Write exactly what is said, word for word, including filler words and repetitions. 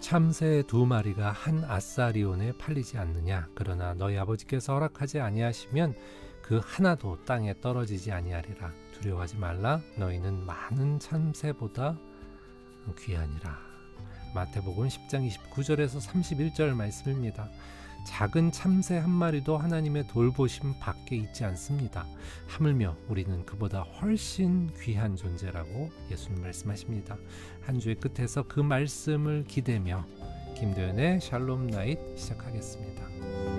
참새 두 마리가 한 아사리온에 팔리지 않느냐. 그러나 너희 아버지께서 허락하지 아니하시면 그 하나도 땅에 떨어지지 아니하리라. 두려워하지 말라. 너희는 많은 참새보다 귀하니라. 마태복음 십 장 이십구 절에서 삼십일 절 말씀입니다. 작은 참새 한 마리도 하나님의 돌보심 밖에 있지 않습니다. 하물며 우리는 그보다 훨씬 귀한 존재라고 예수님 말씀하십니다. 한 주의 끝에서 그 말씀을 기대며 김도연의 샬롬 나잇 시작하겠습니다.